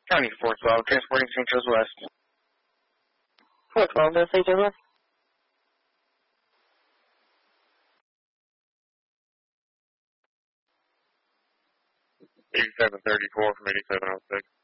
County 412, transporting St. Joe's West. 412 to St. Joe's West. 8734 from 8706.